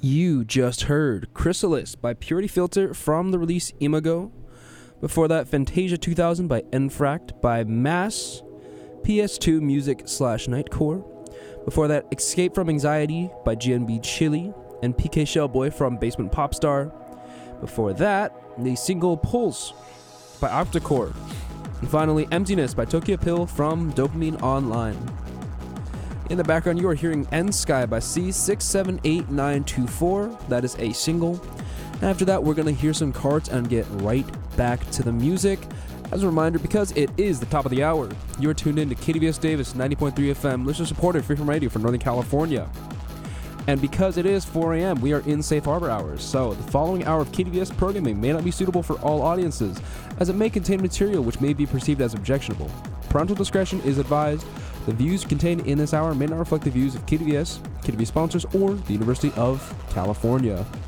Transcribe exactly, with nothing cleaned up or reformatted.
You just heard Chrysalis by Purity Filter from the release Imago. Before that, Fantasia two thousand by Enfract by Mass, P S two Music slash Nightcore. Before that, Escape from Anxiety by G N B Chili and P K Shellboy from Basement Popstar. Before that, the single Pulse by Octacore. And finally, Emptiness by Tokyo Pill from Dopamine Online. In the background, you are hearing End Sky by C six seven eight nine two four. That is a single. After that, we're going to hear some cards and get right back to the music. As a reminder, because it is the top of the hour, you are tuned in to K D V S Davis ninety point three F M, listener supported Freeform Radio for Northern California. And because it is four a.m., we are in Safe Harbor hours, so the following hour of K D V S programming may not be suitable for all audiences, as it may contain material which may be perceived as objectionable. Parental discretion is advised. The views contained in this hour may not reflect the views of K D V S, K D V S sponsors, or the University of California.